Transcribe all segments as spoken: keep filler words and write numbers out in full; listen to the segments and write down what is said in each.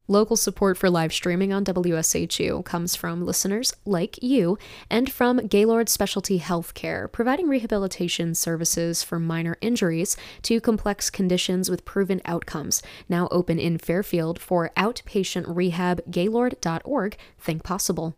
Local support for live streaming on W S H U comes from listeners like you and from Gaylord Specialty Healthcare, providing rehabilitation services for minor injuries to complex conditions with proven outcomes. Now open in Fairfield for outpatient rehab. Gaylord dot org. Think possible.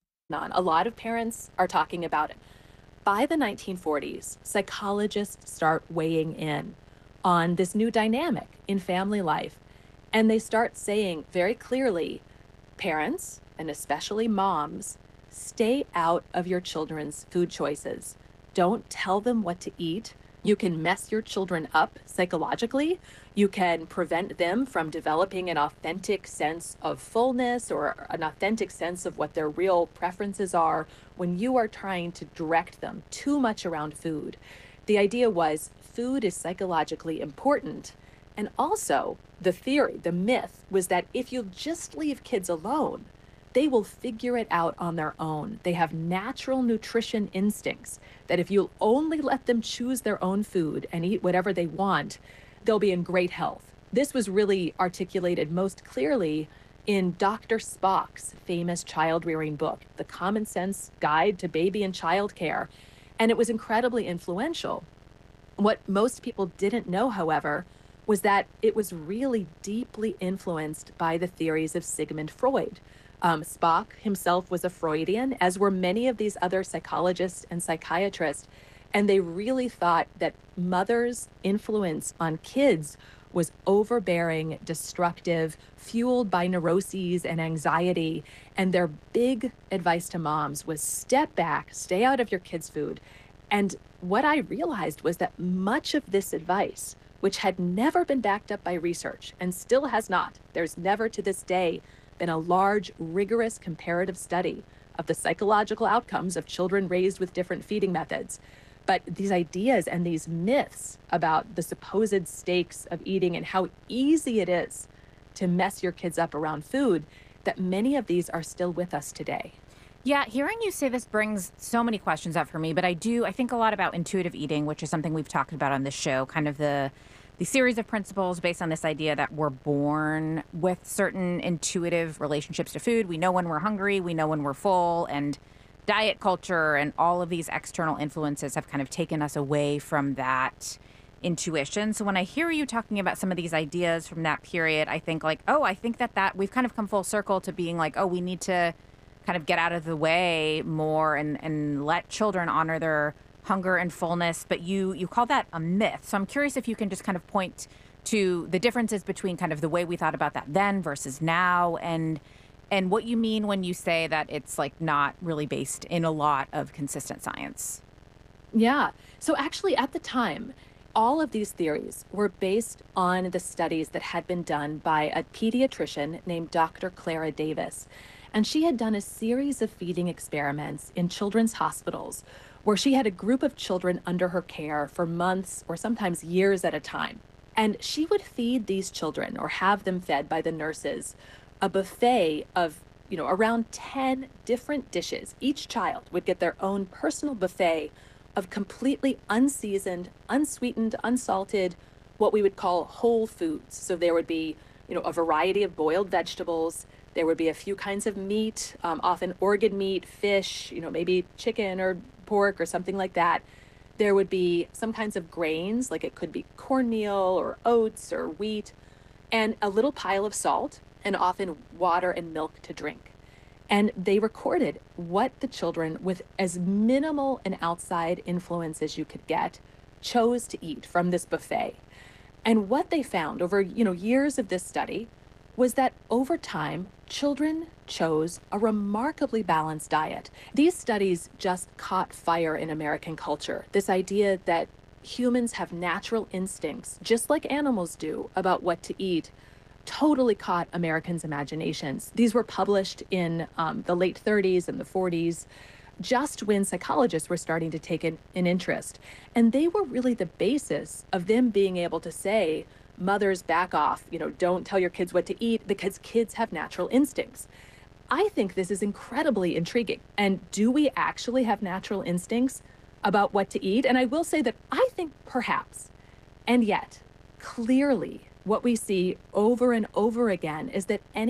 A lot of parents are talking about it. By the nineteen forties, psychologists start weighing in on this new dynamic in family life. And they start saying very clearly, parents, and especially moms, stay out of your children's food choices. Don't tell them what to eat. You can mess your children up psychologically. You can prevent them from developing an authentic sense of fullness or an authentic sense of what their real preferences are when you are trying to direct them too much around food. The idea was food is psychologically important. And also, the theory, the myth, was that if you just leave kids alone, they will figure it out on their own. They have natural nutrition instincts that if you'll only let them choose their own food and eat whatever they want, they'll be in great health. This was really articulated most clearly in Doctor Spock's famous child-rearing book, The Common Sense Guide to Baby and Child Care, and it was incredibly influential. What most people didn't know, however, was that it was really deeply influenced by the theories of Sigmund Freud. Um, Spock himself was a Freudian, as were many of these other psychologists and psychiatrists, and they really thought that mothers' influence on kids was overbearing, destructive, fueled by neuroses and anxiety, and their big advice to moms was step back, stay out of your kids' food. And what I realized was that much of this advice, which had never been backed up by research and still has not. There's never to this day been a large, rigorous comparative study of the psychological outcomes of children raised with different feeding methods. But these ideas and these myths about the supposed stakes of eating and how easy it is to mess your kids up around food, that many of these are still with us today. Yeah, hearing you say this brings so many questions up for me, but I do, I think a lot about intuitive eating, which is something we've talked about on this show, kind of the the series of principles based on this idea that we're born with certain intuitive relationships to food. We know when we're hungry, we know when we're full, and diet culture and all of these external influences have kind of taken us away from that intuition. So when I hear you talking about some of these ideas from that period, I think like, oh, I think that that we've kind of come full circle to being like, oh, we need to kind of get out of the way more and, and let children honor their hunger and fullness. But you you call that a myth. So I'm curious if you can just kind of point to the differences between kind of the way we thought about that then versus now, and and what you mean when you say that it's like not really based in a lot of consistent science. Yeah. So actually, at the time, all of these theories were based on the studies that had been done by a pediatrician named Doctor Clara Davis. And she had done a series of feeding experiments in children's hospitals where she had a group of children under her care for months or sometimes years at a time. And she would feed these children or have them fed by the nurses a buffet of, you know, around ten different dishes. Each child would get their own personal buffet of completely unseasoned, unsweetened, unsalted, what we would call whole foods. So there would be, you know, a variety of boiled vegetables. There would be a few kinds of meat, um, often organ meat, fish, you know, maybe chicken or pork or something like that. There would be some kinds of grains, like it could be cornmeal or oats or wheat, and a little pile of salt, and often water and milk to drink. And they recorded what the children, with as minimal an outside influence as you could get, chose to eat from this buffet. And what they found over, you know, years of this study was that over time, children chose a remarkably balanced diet. These studies just caught fire in American culture. This idea that humans have natural instincts, just like animals do, about what to eat, totally caught Americans' imaginations. These were published in um, the late thirties and the forties, just when psychologists were starting to take an, an interest. And they were really the basis of them being able to say, mothers, back off, you know, don't tell your kids what to eat because kids have natural instincts. I think this is incredibly intriguing. And do we actually have natural instincts about what to eat? And I will say that I think perhaps, and yet clearly what we see over and over again is that any